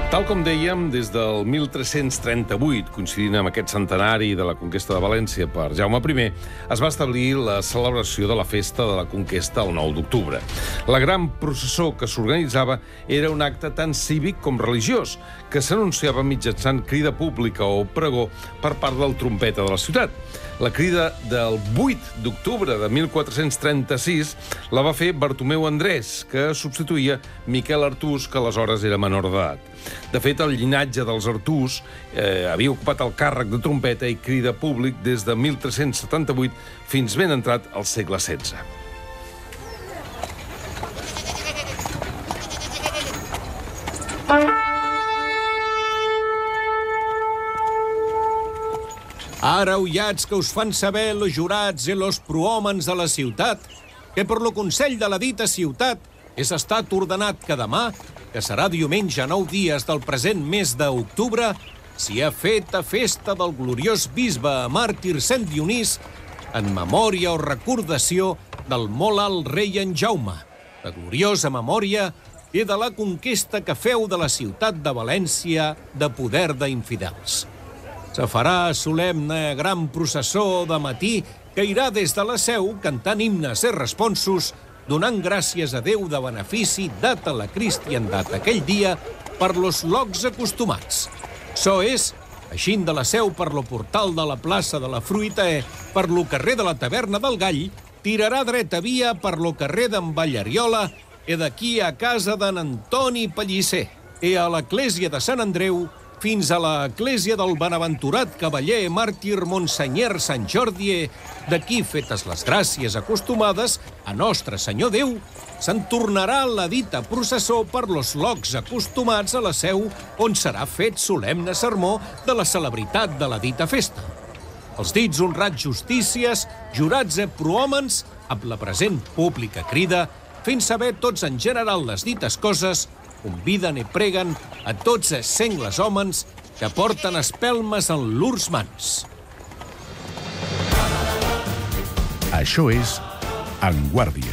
Tal com dèiem, des del 1338, coincidint amb aquest centenari de la conquesta de València per Jaume I, es va establir la celebració de la festa de la conquesta el 9 d'octubre. La gran processó que s'organitzava era un acte tant cívic com religiós, que s'anunciava mitjançant crida pública o pregó per part del trompeta de la ciutat. La crida del 8 d'octubre de 1436 la va fer Bartomeu Andrés, que substituïa Miquel Artús, que aleshores era menor d'edat. De fet, el llinatge dels Artús havia ocupat el càrrec de trompeta i crida públic des de 1378 fins ben entrat al segle XVI. Ara, ullats que us fan saber los jurats i los prohòmens de la ciutat, que per lo Consell de la dita ciutat és estat ordenat que demà, que serà diumenge 9 dies del present mes d'octubre, s'hi ha fet a festa del gloriós bisbe màrtir Sant Dionís en memòria o recordació del molt alt rei en Jaume, de gloriosa memòria i de la conquesta que feu de la ciutat de València de poder d'infidels. Se farà solemne gran processó de matí que irà des de la seu cantant himnes i responsos, donant gràcies a Déu de benefici dat a la cristiandat aquell dia per los locs acostumats. So és, eixint de la seu per lo portal de la plaça de la Fruita, per lo carrer de la Taverna del Gall, tirarà dreta via per lo carrer d'en Ballariola i d'aquí a casa d'en Antoni Pellicer, i a l'església de Sant Andreu, fins a l'església del benaventurat cavaller màrtir Monsenyer Sant Jordi, d'aquí, fetes les gràcies acostumades a Nostre Senyor Déu, se'n tornarà la dita processó per los locs acostumats a la seu, on serà fet solemne sermó de la celebritat de la dita festa. Els dits honrats justícies, jurats i prohòmens, amb la present pública crida, fent saber tots en general les dites coses, conviden i preguen a tots els sengles hòmens que porten espelmes en llurs mans. Això és En Guàrdia.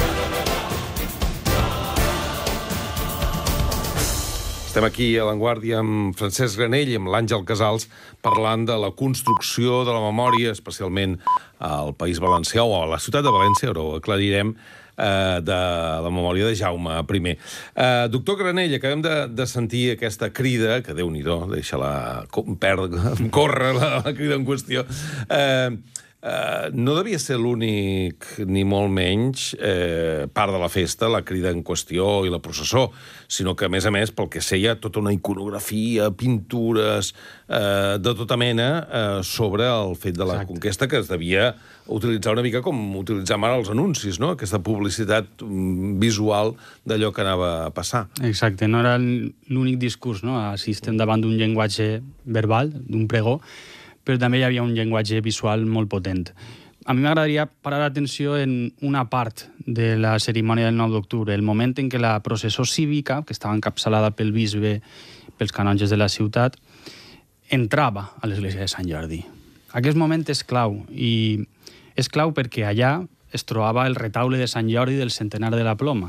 Estem aquí a l'Avantguàrdia amb Francesc Granell i amb l'Àngel Casals parlant de la construcció de la memòria, especialment al País Valencià o a la ciutat de València, ara ho aclarirem, de la memòria de Jaume I. Doctor Granell, acabem de sentir aquesta crida, que Déu-n'hi-do, deixa-la córrer la crida en qüestió. No devia ser l'únic, ni molt menys, part de la festa, la crida en qüestió i la processó, sinó que, a més, pel que sé, hi ha tota una iconografia, pintures, de tota mena, sobre el fet de la conquesta, que es devia utilitzar una mica com utilitzem ara els anuncis, no? Aquesta publicitat visual d'allò que anava a passar. Exacte, no era l'únic discurs, no? Així estem davant d'un llenguatge verbal, d'un pregó, però també hi havia un llenguatge visual molt potent. A mi m'agradaria parar l'atenció en una part de la cerimònia del 9 d'octubre, el moment en què la processó cívica, que estava encapçalada pel bisbe, pels canonges de la ciutat, entrava a l'església de Sant Jordi. Aquest moment és clau, i és clau perquè allà es trobava el retaule de Sant Jordi del centenar de la Ploma.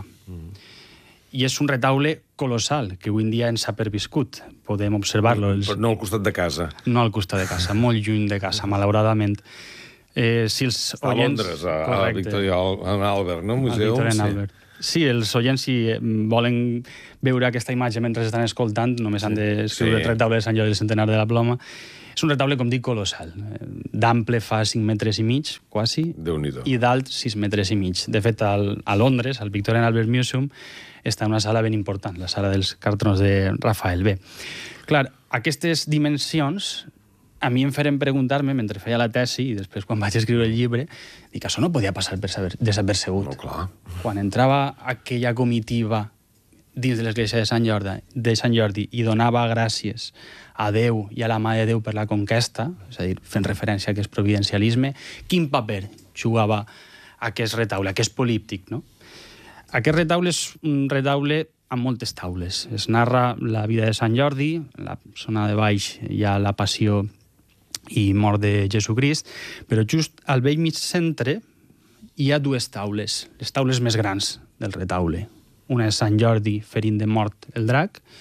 I és un retaule colossal, que avui en dia ens ha perviscut. Podem observar-lo. Però no al costat de casa. No al costat de casa, molt lluny de casa, malauradament. Si els a oients... Londres, a Victoria Albert, no? Museu. Sí, els oients, si volen veure aquesta imatge mentre estan escoltant, només han d'escriure el retaule de Sant Jordi del centenar de la Ploma. És un retaule, com dic, colossal. D'ample fa 5 metres i mig, quasi, i d'alt 6 metres i mig. De fet, a Londres, al Victorian Albert Museum, està en una sala ben important, la sala dels cartrons de Rafael B. Clar, aquestes dimensions a mi em feren preguntar-me, mentre feia la tesi, i després quan vaig escriure el llibre, dic, això no podia passar desapercebut. No, clar. Quan entrava aquella comitiva dins de l'església de Sant Jordi i donava gràcies a Déu i a la Mare de Déu per la conquesta, és a dir, fent referència a aquest providencialisme, quin paper jugava aquest retaule, aquest políptic, no? Aquest retaule és un retaule amb moltes taules. Es narra la vida de Sant Jordi, la zona de baix hi ha la passió i mort de Jesucrist, però just al vell mig centre hi ha dues taules, les taules més grans del retaule. Una és Sant Jordi ferint de mort el drac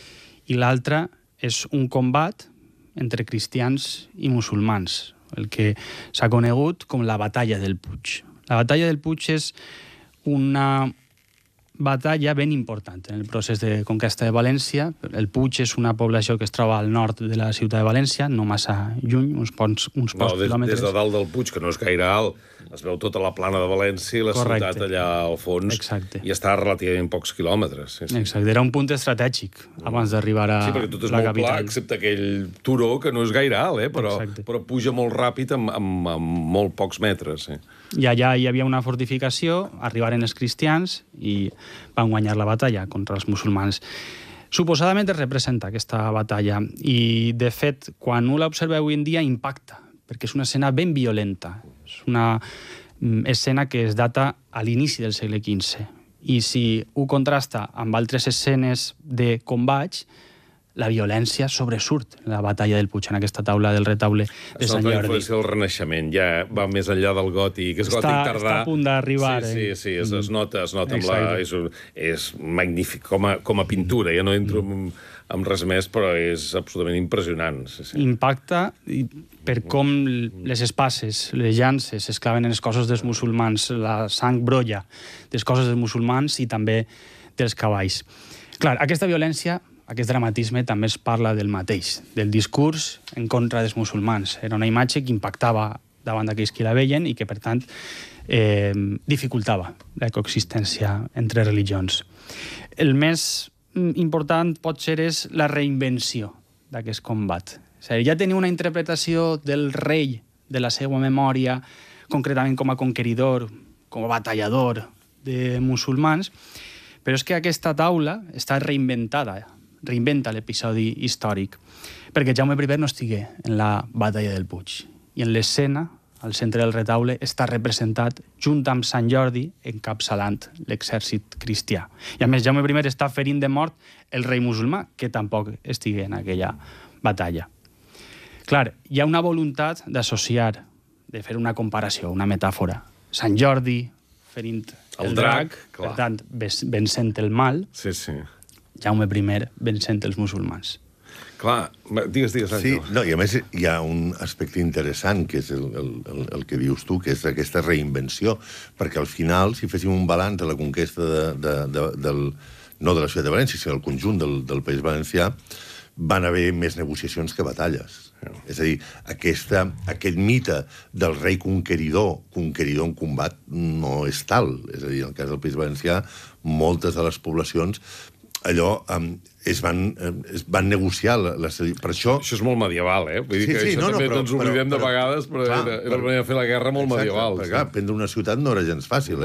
i l'altra és un combat entre cristians i musulmans, el que s'ha conegut com la Batalla del Puig. La Batalla del Puig és una batalla ben important en el procés de conquesta de València. El Puig és una població que es troba al nord de la ciutat de València, no massa lluny, uns pocs quilòmetres. Des de dalt del Puig, que no és gaire alt, es veu tota la plana de València i la ciutat allà al fons. Exacte. I està a relativament pocs quilòmetres. Sí. Exacte, era un punt estratègic abans d'arribar a la capital. Sí, perquè tot és molt pla, excepte aquell turó que no és gaire alt, però puja molt ràpid amb molt pocs metres. Sí. I allà hi havia una fortificació, arribaren els cristians i van guanyar la batalla contra els musulmans. Suposadament es representa aquesta batalla i, de fet, quan ho l'observa avui en dia, impacta, perquè és una escena ben violenta. És una escena que es data a l'inici del segle XV. I si ho contrasta amb altres escenes de combats, la violència sobresurt en la batalla del Puig, en aquesta taula del retaule de Sant Jordi. És una influència del Renaixement, ja va més enllà del gòtic, és gòtic tardà. Està a punt d'arribar. Sí, es nota amb la... És magnífic com a pintura, ja no entro amb res més, però és absolutament impressionant. Impacta per com les espases, les llances es claven en els cossos dels musulmans, la sang brolla dels cossos dels musulmans i també dels cavalls. Clar, aquesta violència, aquest dramatisme també es parla del mateix, del discurs en contra dels musulmans. Era una imatge que impactava davant d'aquells qui la veien i que, per tant, dificultava la coexistència entre religions. El més important potser és la reinvenció d'aquest combat. És a dir, ja tenia una interpretació del rei, de la seva memòria, concretament com a conqueridor, com a batallador de musulmans, però és que aquesta taula està reinventa l'episodi històric, perquè Jaume I no estigué en la batalla del Puig. I en l'escena, al centre del retaule, està representat junt amb Sant Jordi encapçalant l'exèrcit cristià. I a més, Jaume I està ferint de mort el rei musulmà, que tampoc estigué en aquella batalla. Clar, hi ha una voluntat d'associar, de fer una comparació, una metàfora. Sant Jordi ferint el drac, per tant, vencent el mal. Sí. Jaume I vencent els musulmans. Clar, digues, Àngel. Sí, no, i a més hi ha un aspecte interessant, que és el que dius tu, que és aquesta reinvenció, perquè al final, si féssim un balanç de la conquesta no de la ciutat de València, sinó del conjunt del País Valencià, van haver més negociacions que batalles. És a dir, aquest mite del rei conqueridor en combat, no és tal. És a dir, en el cas del País Valencià, moltes de les poblacions allò es van negociar. Per això... Això és molt medieval, Vull dir que això també ens oblidem de vegades, però era una manera de fer la guerra molt medieval. Perquè, clar, prendre una ciutat no era gens fàcil,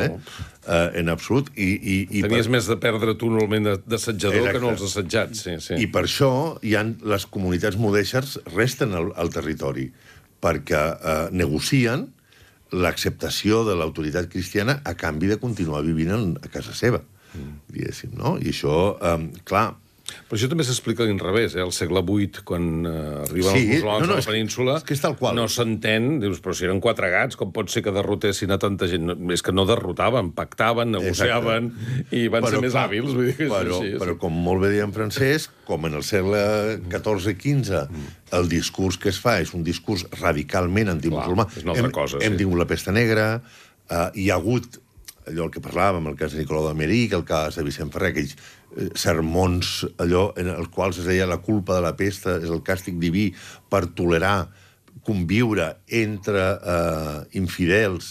en absolut. Tenies més de perdre tu normalment d'assetjador que no els assetjats. I per això les comunitats mudèxers resten al territori, perquè negocien l'acceptació de l'autoritat cristiana a canvi de continuar vivint a casa seva, diguéssim, no? I això, clar... Però això també s'explica a l'inrevés, al segle VIII, quan arriben els musulmans a la península, no s'entén, dius, però si eren 4 gats, com pot ser que derrotessin a tanta gent? És que no derrotaven, pactaven, negociaven, i van ser més hàbils, vull dir que és així. Però com molt bé deia en Francesc, com en el segle XIV-XV el discurs que es fa és un discurs radicalment antimusulmà. Hem tingut la pesta negra, hi ha hagut allò que parlàvem, el cas de Nicolau d'Americ, el cas de Vicent Ferrer, aquells sermons allò en els quals es deia la culpa de la pesta és el càstig diví per tolerar, conviure entre infidels